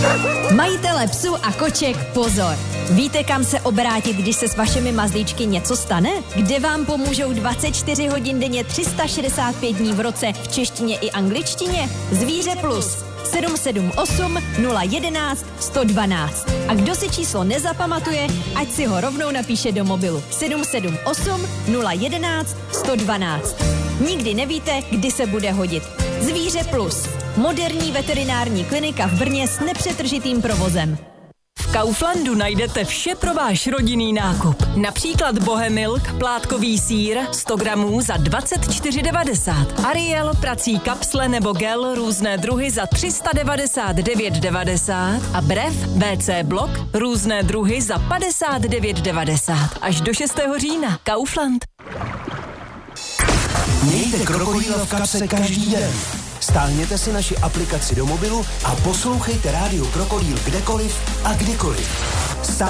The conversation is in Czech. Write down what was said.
Majitele psů a koček, pozor! Víte, kam se obrátit, když se s vašimi mazlíčky něco stane? Kde vám pomůžou 24 hodin denně 365 dní v roce v češtině i angličtině? Zvíře Plus 778 011 112. A kdo si číslo nezapamatuje, ať si ho rovnou napíše do mobilu 778 011 112. Nikdy nevíte, kdy se bude hodit. Zvíře Plus. Moderní veterinární klinika v Brně s nepřetržitým provozem. V Kauflandu najdete vše pro váš rodinný nákup. Například Bohemilk, plátkový sýr, 100 gramů za 24,90. Ariel, prací kapsle nebo gel, různé druhy za 399,90. A Brev, WC blok, různé druhy za 59,90. Až do 6. října. Kaufland. Mějte krokodýla v kapse každý den. Stáhněte si naši aplikaci do mobilu a poslouchejte Rádio Krokodýl kdekoliv a kdykoliv.